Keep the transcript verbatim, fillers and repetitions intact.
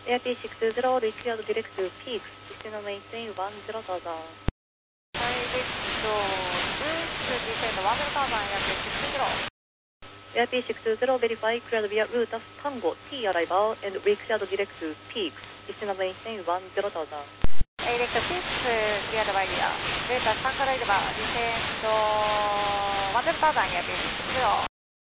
A R P six two zero, reach out direct to peaks, descend and maintain one zero thousand. Direct to descend one zero thousand, A R P six two zero. A R P six two zero, verify cleared via route of Tango T arrival and reach out direct to peaks, descend and maintain one zero thousand. Direct peaks, cleared by via route of Tango arrival, descend one zero thousand, A R P six two zero.